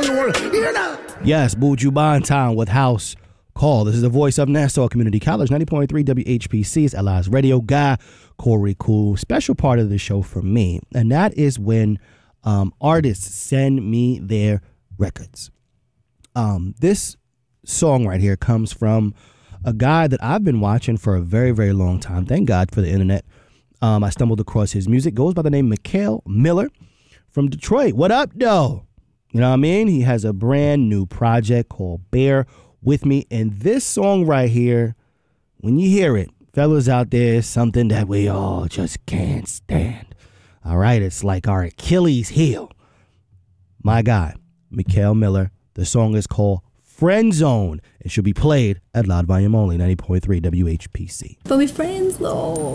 around the world. Hear that? Yes, Buju Banton with House Call. This is the voice of Nassau Community College, 90.3 WHPC. It's Eli's Radio Guy, Corey Cool. Special part of the show for me, and that is when artists send me their records. This song right here comes from a guy that I've been watching for a very, very long time. Thank God for the internet. I stumbled across his music. Goes by the name Mikhail Miller from Detroit. What up, though? You know what I mean? He has a brand new project called Bear With Me. And this song right here, when you hear it, fellas out there, is something that we all just can't stand. All right? It's like our Achilles heel. My guy, Mikhail Miller. The song is called Friend Zone. It should be played at loud volume only, 90.3 WHPC. But we friends, though.